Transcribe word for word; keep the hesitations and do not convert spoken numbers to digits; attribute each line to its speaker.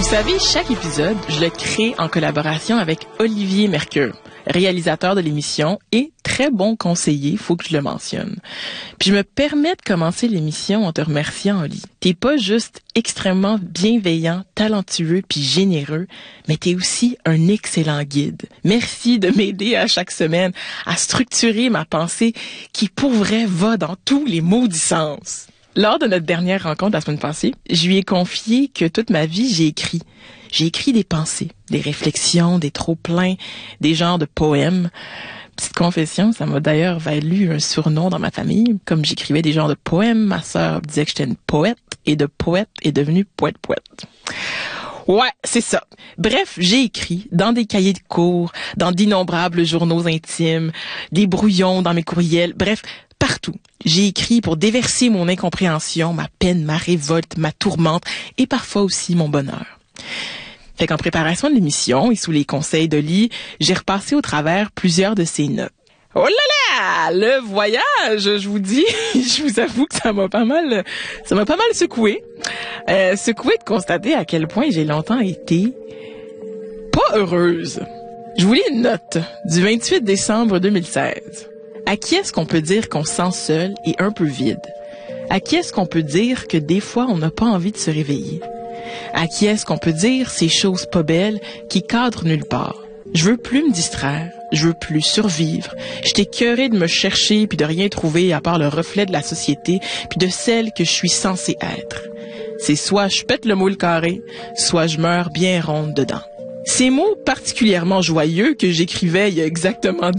Speaker 1: Vous savez, chaque épisode, je le crée en collaboration avec Olivier Mercure, réalisateur de l'émission et très bon conseiller, faut que je le mentionne. Puis je me permets de commencer l'émission en te remerciant, Oli. T'es pas juste extrêmement bienveillant, talentueux puis généreux, mais t'es aussi un excellent guide. Merci de m'aider à chaque semaine à structurer ma pensée qui, pour vrai, va dans tous les maudits sens. Lors de notre dernière rencontre la semaine passée, je lui ai confié que toute ma vie, j'ai écrit. J'ai écrit des pensées, des réflexions, des trop-pleins, des genres de poèmes. Petite confession, ça m'a d'ailleurs valu un surnom dans ma famille. Comme j'écrivais des genres de poèmes, ma sœur disait que j'étais une poète, et de poète est devenue poète-poète. Ouais, c'est ça. Bref, j'ai écrit dans des cahiers de cours, dans d'innombrables journaux intimes, des brouillons dans mes courriels, bref, partout. J'ai écrit pour déverser mon incompréhension, ma peine, ma révolte, ma tourmente et parfois aussi mon bonheur. Fait qu'en préparation de l'émission et sous les conseils d'Oli, j'ai repassé au travers plusieurs de ses notes. Oh là là! Le voyage, je vous dis, je vous avoue que ça m'a pas mal, ça m'a pas mal secoué. Euh, secoué de constater à quel point j'ai longtemps été pas heureuse. Je vous lis une note du vingt-huit décembre deux mille seize. À qui est-ce qu'on peut dire qu'on se sent seul et un peu vide? À qui est-ce qu'on peut dire que des fois on n'a pas envie de se réveiller? À qui est-ce qu'on peut dire ces choses pas belles qui cadrent nulle part? Je veux plus me distraire, je veux plus survivre. J'étais écœurée de me chercher puis de rien trouver à part le reflet de la société puis de celle que je suis censée être. C'est soit je pète le moule carré, soit je meurs bien ronde dedans. Ces mots particulièrement joyeux que j'écrivais il y a exactement